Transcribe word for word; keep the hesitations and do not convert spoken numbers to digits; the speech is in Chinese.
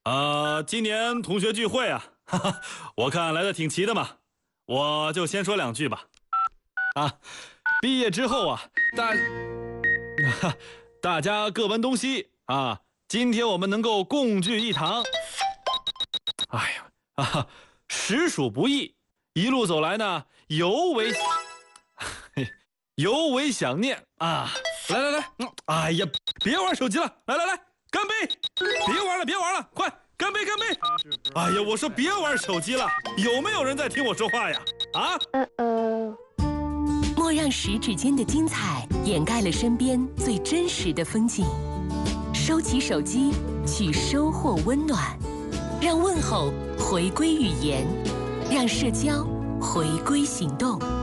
呃，今年同学聚会啊，哈哈，我看来的挺齐的嘛，我就先说两句吧。啊，毕业之后啊，大，啊、大家各奔东西啊，今天我们能够共聚一堂，哎呀啊，实属不易。一路走来呢，尤为尤为想念啊！来来来，嗯，哎呀，别玩手机了，来来来，干杯！别玩了，别玩了，快干杯，干杯！哎呀，我说别玩手机了，有没有人在听我说话呀？啊？ 嗯嗯。 莫让十指间的精彩掩盖了身边最真实的风景。收起手机，去收获温暖，让问候回归语言，让社交回归行动。